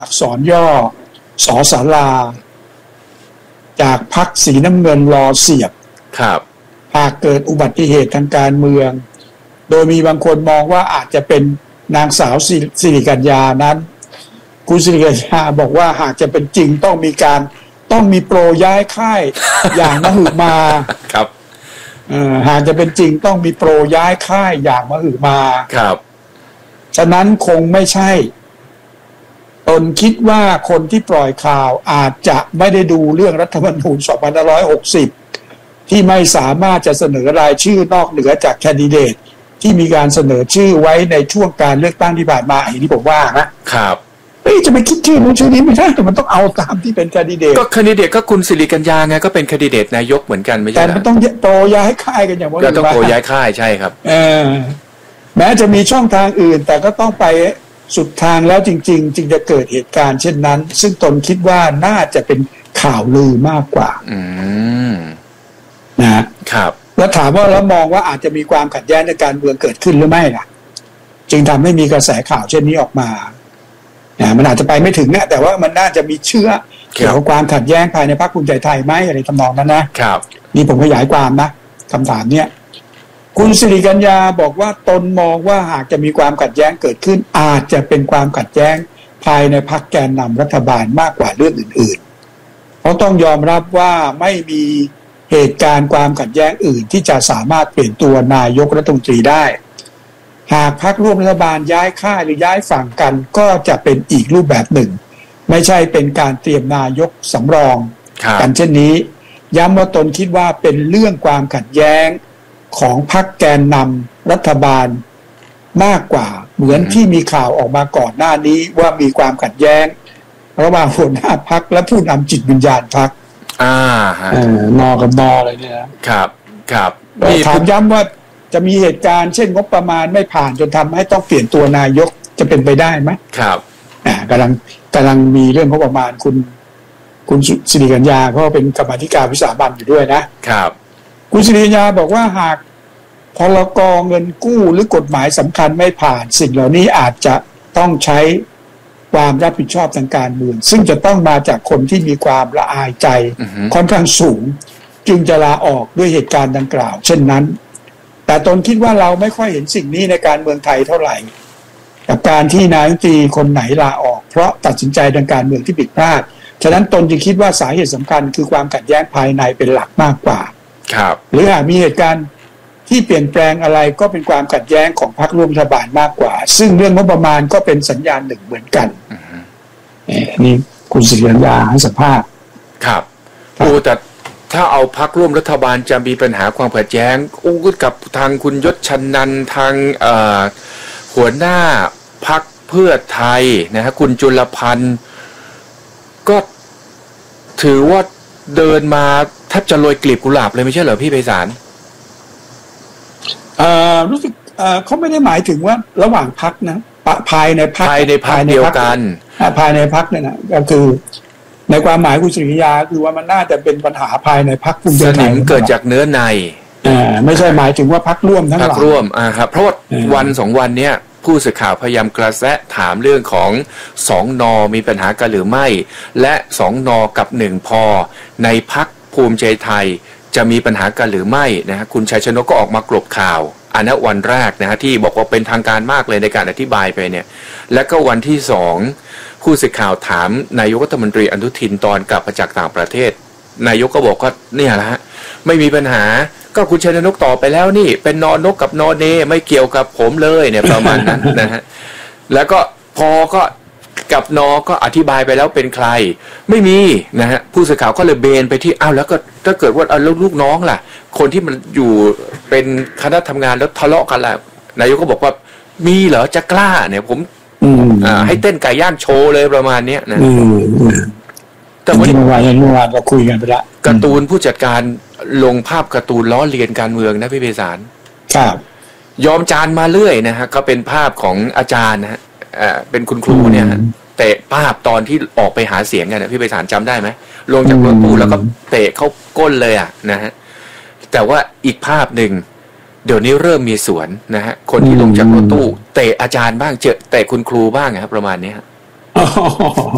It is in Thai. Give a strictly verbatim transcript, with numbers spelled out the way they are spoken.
อักษรย่อสอศาลาจากพรรคสีน้ำเงินรอเสียบครับหากเกิดอุบัติเหตุทางการเมืองโดยมีบางคนมองว่าอาจจะเป็นนางสาวสิริกัญญานั้นคุณสิริกัญญาบอกว่าหากจะเป็นจริงต้องมีการต้องมีโปรย้ายค่ายอย่างมหึมาครับหากจะเป็นจริงต้องมีโปรย้ายค่ายอย่างมหึมาครับฉะนั้นคงไม่ใช่ตนคิดว่าคนที่ปล่อยข่าวอาจจะไม่ได้ดูเรื่องรัฐธรรมนูญสองพันห้าร้อยหกสิบที่ไม่สามารถจะเสนอรายชื่อนอกเหนือจากแคนดิเดตที่มีการเสนอชื่อไว้ในช่วงการเลือกตั้งที่ผ่านมาอย่างที่ผมว่านะครับเฮ้ยจะไปคิดชื่อนู้นชื่อนี้ไม่ได้แต่มันต้องเอาตามที่เป็นแคนดิเดตก็แคนดิเดตก็คุณสิริกัญญาไงก็เป็นแคนดิเดตนายกเหมือนกันไม่ใช่แต่มันต้องโปรย้ายค่ายกันอย่างว่าก็ต้องโปรย้ายค่ายใช่ครับเออแม้จะมีช่องทางอื่นแต่ก็ต้องไปสุดทางแล้วจริงๆจึงจะเกิดเหตุการณ์เช่นนั้นซึ่งตนคิดว่าน่าจะเป็นข่าวลือมากกว่าอืมนะครับแล้วถามว่าแล้วมองว่าอาจจะมีความขัดแย้งในการเมืองเกิดขึ้นหรือไม่ล่ะจึงทำให้มีกระแสข่าวเช่นนี้ออกมานะมันอาจจะไปไม่ถึงนะแต่ว่ามันน่าจะมีเชื้อเกี่ยวกับความขัดแย้งภายในพรรคภูมิใจไทยไหมอะไรทำนองนั้นนะครับนี่ผมขยายความนะคำถามเนี้ยคุณสิริกัญญาบอกว่าตนมองว่าหากจะมีความขัดแย้งเกิดขึ้นอาจจะเป็นความขัดแย้งภายในพรรคแกนนำรัฐบาลมากกว่าเรื่องอื่นๆเพราะต้องยอมรับว่าไม่มีเหตุการณ์ความขัดแย้งอื่นที่จะสามารถเปลี่ยนตัวนายกรัฐมนตรีได้หากพรรคร่วมรัฐบาลย้ายค่ายหรือย้ายฝั่งกันก็จะเป็นอีกรูปแบบหนึ่งไม่ใช่เป็นการเตรียมนายกสำรองกันเช่นนี้ย้ำว่าตนคิดว่าเป็นเรื่องความขัดแย้งของพรรคแกนนำรัฐบาลมากกว่าเหมือนที่มีข่าวออกมาก่อนหน้านี้ว่ามีความขัดแย้งระหว่างหัวหน้าพรรคและผู้นำจิตวิญญาณพรรคอ่าฮะนอกับนออะไรเนี่ยครับครับถามย้ำว่าจะมีเหตุการณ์เช่นงบประมาณไม่ผ่านจนทำให้ต้องเปลี่ยนตัวนายกจะเป็นไปได้ไหมครับอ่ากำลังกำลังมีเรื่องงบประมาณคุณคุณสิริกัญญาเพราะเป็นกรรมาธิการวิสามัญอยู่ด้วยนะครับคุณสิริกัญญาบอกว่าหากพรกเงินกู้หรือกฎหมายสำคัญไม่ผ่านสิ่งเหล่านี้อาจจะต้องใช้ความรับผิดชอบทางการเมืองซึ่งจะต้องมาจากคนที่มีความละอายใจ uh-huh. ค่อนข้างสูงจึงจะลาออกด้วยเหตุการณ์ดังกล่าวเช่นนั้นแต่ตนคิดว่าเราไม่ค่อยเห็นสิ่งนี้ในการเมืองไทยเท่าไหร่กับการที่นายกรัฐมนตรีคนไหนลาออกเพราะตัดสินใจทางการเมืองที่ผิดพลาดฉะนั้นตนจึงคิดว่าสาเหตุสำคัญคือความขัดแย้งภายในเป็นหลักมากกว่าครับหรือหากมีเหตุการณ์ที่เปลี่ยนแปลงอะไรก็เป็นความขัดแย้งของพรรคร่วมรัฐบาลมากกว่าซึ่งเรื่องงบประมาณก็เป็นสัญญาณหนึ่งเหมือนกันนี่คุณสิริกัญญาให้สัมภาษณ์ครับโอ้แต่ถ้าเอาพรรคร่วมรัฐบาลจะมีปัญหาความขัดแย้งอู้กับทางคุณยศชันนันท์ทางหัวหน้าพรรคเพื่อไทยนะฮะคุณจุลพันธ์ก็ถือว่าเดินมาแทบจะโรยกลีบกุหลาบเลยไม่ใช่เหรอพี่ไพศาลรู้สึกเขาไม่ได้หมายถึงว่าระหว่างพรรคนะภายในพรรคภายในพรรคเดียวกันภายในพรรคเนี่ยนะก็คือในความหมายคุณสิริกัญญาคือว่ามันน่าจะเป็นปัญหาภายในพรรคภูมิใจไทยเกิดจากเนื้อในอ่าไม่ใช่หมายถึงว่าพรรคร่วมทั้งหลายพรรคร่วมอ่าครับเพราะวันสองวันเนี้ยผู้สื่อข่าวพยายามกระแสถามเรื่องของสองนมีปัญหากันหรือไม่และสองนกับหนึ่งพอในพรรคภูมิใจไทยจะมีปัญหากันหรือไม่นะฮะคุณชัยชนกก็ออกมากลบข่าวอันนั้นวันแรกนะฮะที่บอกว่าเป็นทางการมากเลยในการอธิบายไปเนี่ยและก็วันที่สองผู้สื่อข่าวถามนายกรัฐมนตรีอนุทินตอนกลับมาจากต่างประเทศนายกก็บอกว่าเนี่ยแหละฮะไม่มีปัญหาก็คุณชัยชนกตอบไปแล้วนี่เป็นนอนกกับนอเนไม่เกี่ยวกับผมเลยเนี่ยประมาณนั้นนะฮะแล้วก็พอก็กับนอก็อธิบายไปแล้วเป็นใครไม่มีนะฮะผู้สื่อข่าวก็เลยเบนไปที่อ้าวแล้วก็ถ้าเกิดว่าเอาลูกน้องล่ะคนที่มันอยู่เป็นคณะทำงานแล้วทะเลาะกันล่ะนายกก็บอกว่ามีเหรอจะกล้าเนี่ยผมอ่าให้เต้นไก่ย่างโชว์เลยประมาณนี้นะแต่เมื่อวานเมื่อวานเราคุยกันไปละการ์ตูนผู้จัดการลงภาพการ์ตูนล้อเลียนการเมืองนะพี่ไพศาลครับยอมจานมาเรื่อยนะฮะก็เป็นภาพของอาจารย์นะฮะอ่าเป็นคุณครูเนี่ยเตะภาพตอนที่ออกไปหาเสียงกันนะพี่ไพศาลจำได้ไหมลงจากรถตู้แล้วก็เตะเข้าก้นเลยอ่ะนะฮะแต่ว่าอีกภาพหนึ่งเดี๋ยวนี้เริ่มมีสวนนะฮะคนที่ลงจากรถตู้เตะอาจารย์บ้างเจอเตะคุณครูบ้างครับประมาณนี้